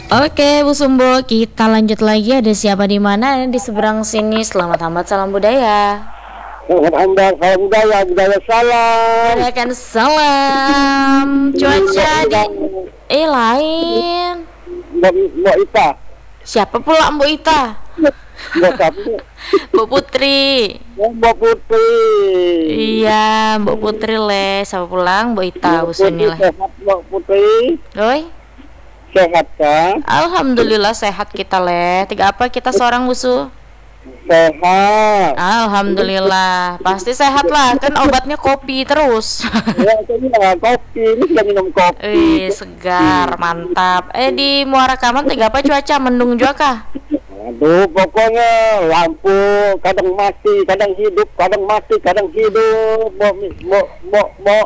Oke, Bu Sumbo, kita lanjut lagi. Ada siapa di mana? Di seberang sini. Selamat hambat, salam budaya. Selamat Anda, salam budaya salam. Berikan salam. Cuaca di lain. Mbak Ita. Siapa pula Mbak Ita? Mbak siapa? Bu Putri. Mbak Putri. Iya, Mbak Putri le. Siapa pulang? Mbak Ita usuni lah. Sehat Mbak Putri. Oi. Sehat kan? Alhamdulillah sehat kita le. Tiga apa kita seorang busu? Sehat. Alhamdulillah. Pasti sehat lah. Kan obatnya kopi terus. Ya, ini kopi. Ini sudah minum kopi. Wih, segar, mantap. Di Muara Kaman tiga apa cuaca? Mendung juga kah? Aduh, pokoknya lampu kadang mati, kadang hidup, kadang mati, kadang hidup. Mau.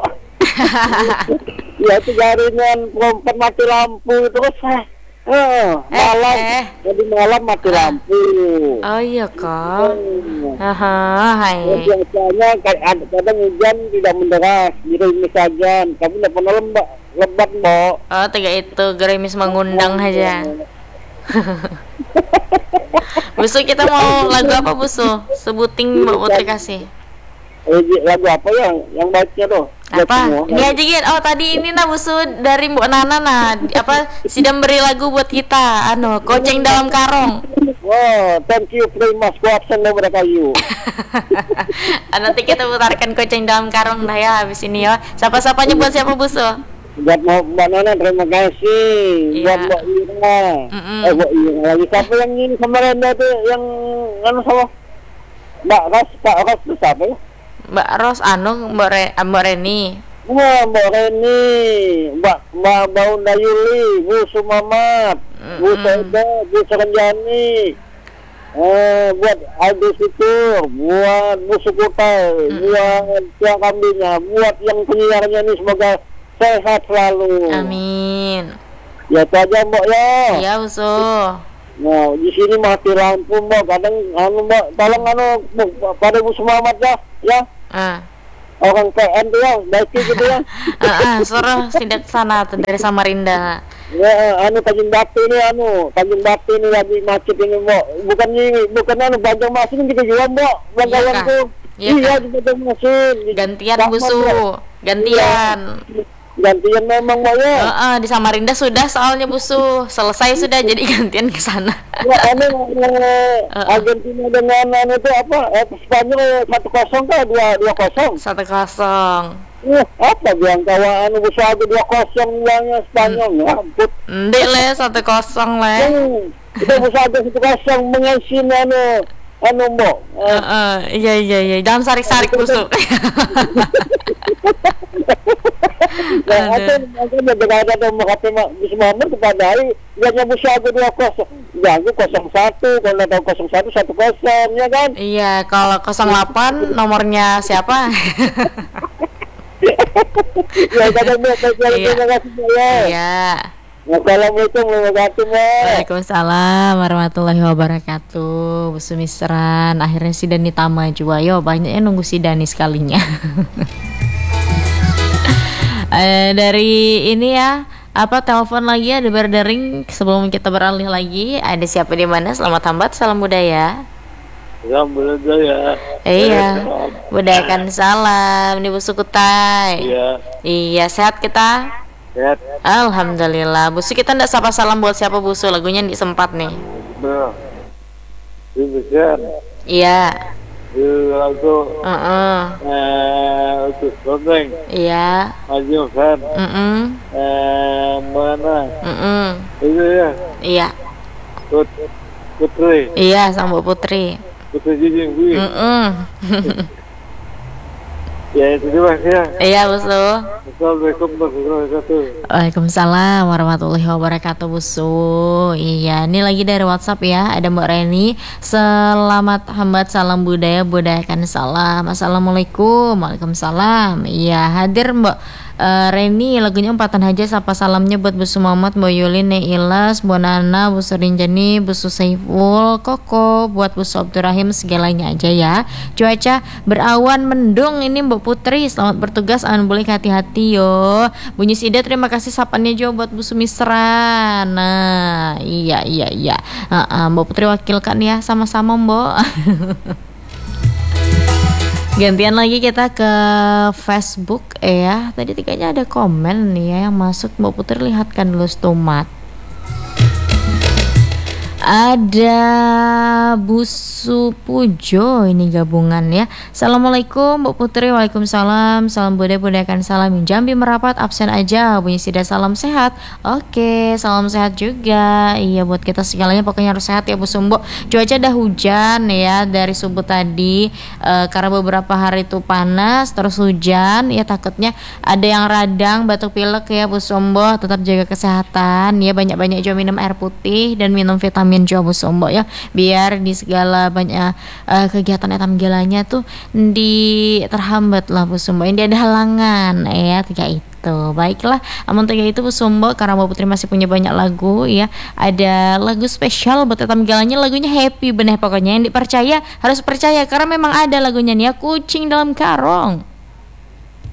Ya itu jaringan perempuan mati lampu terus malam jadi malam mati lampu. Oh iya kak. Hai. Biasanya kadang hujan tidak menderas, gerimis saja, tapi tidak pernah lebat Mbak. Oh tiga itu gerimis mengundang aja. Busu kita mau lagu apa Busu? Sebutin Mbak Putri kasih. Lagu apa yang baiknya tuh? Apa? Ini aja gitu. Oh tadi ini nah Busu dari Mbak Nana nah apa sidang beri lagu buat kita. Koceng dalam karung. Wow, thank you very much for absen mereka you. Nanti kita putarkan koceng dalam karung nah ya habis ini ya. Siapa-siapanya buat siapa Busu? Buat Mbak Nana terima kasih. Buat Mbak Ira. Mbak Ira lagi siapa yang ini kemarin itu yang sama Mbak Ros, Pak Ros itu siapa ya? Mbak Ros Mbak Reni. Wah, Mbak Reni, Mbak Baunda Yuli, Bu Sumamat, Bu Seda, Bu Serenjani, buat Aldi Situr, buat Bu Sukutai, buat Tia Kambingnya, buat yang penyiarnya ini semoga sehat selalu. Amin. Ya itu aja Mbak ya. Iya Busu. Nah di sini mati lampu Mbak, kadang Mbak tolong pada Bu Sumamat ya. Orang PN tuh ya, baiki gitu ya. Suruh sidak sana tuh dari Samarinda. Ya, Tanjung Bakti ini lagi macet ini Mbak. Bukan Banjarmasin ini juga jual Mbak, belanggawanku. Iya di Banjarmasin. Gantian Busu, gantian. Gantian memang Mbak ya. Di Samarinda sudah soalnya Busu, selesai sudah jadi gantian ke sana. Ya, Argentina dengan itu apa? Spanyol 1-0 kah 2-0? 1-0. Apa biang kawan Busu aja 2-0 bilangnya Spanyol ya ampun. Ndek le 1-0 le. Kita Busu aja 1-0 mengesin Mbak. Iya. Jangan sarik-sarik Busu. Ada bisa Muhammad kepada dia nyambut siaga 2-0 jago 0-1 kalau tahu 0-1 1-0 ya kan. Iya kalau 08 nomornya siapa? Ya terima kasih ya. Iya. Assalamualaikum warahmatullahi wabarakatuh. Waalaikumsalam warahmatullahi wabarakatuh. Bu Sumisran akhirnya si Dani Tama juga yo banyaknya nunggu si Dani sekalinya. Dari ini ya telepon lagi ada berdering sebelum kita beralih lagi. Ada siapa di mana? Selamat hambat, salam budaya. Salam budaya. Iya. Budayakan salam di Busu Kutai. Iya, sehat kita? Sehat. Alhamdulillah. Busu kita ndak sapa salam buat siapa Busu? Lagunya disempat nih. Iya. Lagu untuk Sondeng. Iya. Maju kan. Mana? Itu ya. Iya. Putri. Iya, sama Bu Putri. Putri Jijing Bui. Ya itu juga ya. Iya Busu. Assalamualaikum warahmatullahi wabarakatuh. Waalaikumsalam warahmatullahi wabarakatuh Busu. Iya ini lagi dari WhatsApp ya. Ada Mbak Reni. Selamat hambat salam budaya, budayakan salam. Assalamualaikum. Waalaikumsalam. Iya hadir Mbak Reni lagunya Empatan Haja, sapa salamnya buat Bu Sumamat, Bu Yulin, Neilas, Bu Nana, Bu Surinjani, Bu Susaiful, Koko, buat Bu Abdurrahim, segalanya aja ya. Cuaca berawan mendung ini Mbak Putri, selamat bertugas, aman boleh hati-hati yo. Bunyi Sida terima kasih sapannya juga buat Bu Sumisra. Nah iya Mbak Putri wakilkan ya, sama-sama Mbak. Gantian lagi kita ke Facebook ya. Tadi kayaknya ada komen nih ya yang masuk, Mbak Putri lihatkan dulu stomat. Ada Bu Supujo ini gabungan ya. Assalamualaikum Mbak Putri. Waalaikumsalam. Salam budaya-budayakan salam Jambi merapat, absen aja. Bunyi Sida salam sehat. Oke, salam sehat juga. Iya buat kita segalanya pokoknya harus sehat ya Bu Sumbo. Cuaca dah hujan ya dari subuh tadi, karena beberapa hari itu panas terus hujan ya, takutnya ada yang radang batuk pilek ya Bu Sumbo. Tetap jaga kesehatan ya, banyak-banyak juga minum air putih dan minum vitamin juga Bu Sombo ya, biar di segala banyak kegiatan etam gelanya tuh terhambat lah Bu Sombo, ini ada halangan ya kayak itu. Baiklah, amun tiga itu Bu Sombo, karena Mbak Putri masih punya banyak lagu ya, ada lagu spesial buat etam gelanya, lagunya happy bener pokoknya, yang dipercaya harus percaya karena memang ada lagunya nih ya, Kucing Dalam Karung.